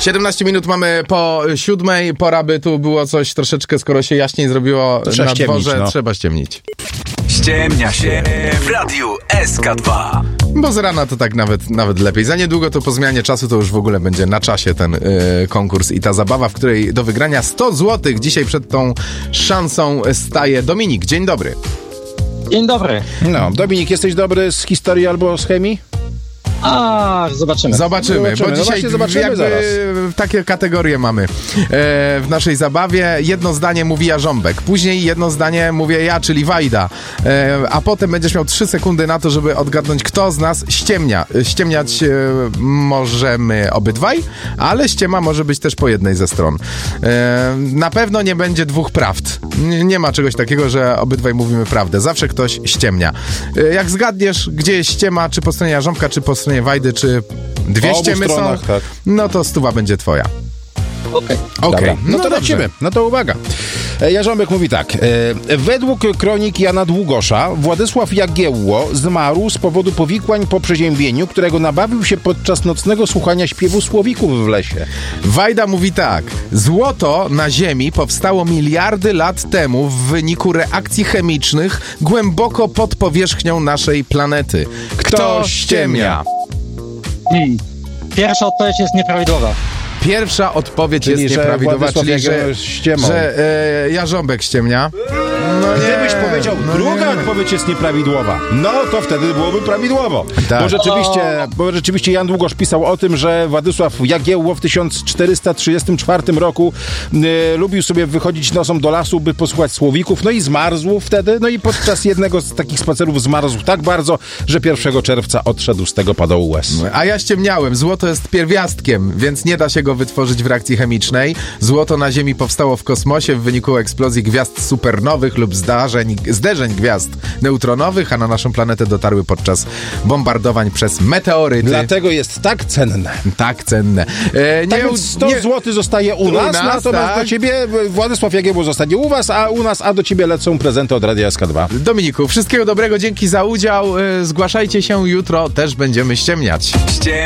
17 minut mamy po 7. Pora by tu było coś troszeczkę, skoro się jaśniej zrobiło na dworze, trzeba ściemnić. Ściemnia się w Radiu SK2. Bo z rana to tak nawet lepiej. Za niedługo to po zmianie czasu to już w ogóle będzie na czasie ten konkurs i ta zabawa, w której do wygrania 100 zł. Dzisiaj przed tą szansą staje Dominik. Dzień dobry. Dzień dobry. No, Dominik, jesteś dobry z historii albo z chemii? Zobaczymy, bo dzisiaj takie kategorie mamy w naszej zabawie. Jedno zdanie mówi Jarząbek, później jedno zdanie mówię ja, czyli Wajda, a potem będziesz miał 3 sekundy na to, żeby odgadnąć, kto z nas ściemnia. Ściemniać możemy obydwaj, ale ściema może być też po jednej ze stron. Na pewno nie będzie 2 prawd. Nie ma czegoś takiego, że obydwaj mówimy prawdę. Zawsze ktoś ściemnia. Jak zgadniesz, gdzie jest ściema, czy po stronie Jarząbka, czy po stronie Wajdy, czy 2 ściemy są, tak. No to 100 będzie twoja. Okej. No to lecimy. No to uwaga. Jarząbek mówi tak. Według kronik Jana Długosza Władysław Jagiełło zmarł z powodu powikłań po przeziębieniu, którego nabawił się podczas nocnego słuchania śpiewu słowików w lesie. Wajda mówi tak. Złoto na Ziemi powstało miliardy lat temu w wyniku reakcji chemicznych głęboko pod powierzchnią naszej planety. Kto ściemnia? Pierwsza odpowiedź jest nieprawidłowa. Pierwsza odpowiedź jest nieprawidłowa, czyli że Jarząbek ściemnia. No gdybyś powiedział, druga odpowiedź jest nieprawidłowa, no to wtedy byłoby prawidłowo. Tak. Bo rzeczywiście Jan Długosz pisał o tym, że Władysław Jagiełło w 1434 roku lubił sobie wychodzić nocą do lasu, by posłuchać słowików, no i zmarzł wtedy, no i podczas jednego z takich spacerów zmarzł tak bardzo, że 1 czerwca odszedł z tego padołu łez. A ja ściemniałem. Złoto jest pierwiastkiem, więc nie da się go wytworzyć w reakcji chemicznej. Złoto na Ziemi powstało w kosmosie w wyniku eksplozji gwiazd supernowych lub zderzeń gwiazd neutronowych, a na naszą planetę dotarły podczas bombardowań przez meteoryty. Dlatego jest tak cenne. Tak cenne. Tak więc 100 zł zostaje u nas, natomiast do ciebie Władysław Jagiełło zostanie u was, a do ciebie lecą prezenty od Radia SK2. Dominiku, wszystkiego dobrego, dzięki za udział. Zgłaszajcie się jutro, też będziemy ściemniać.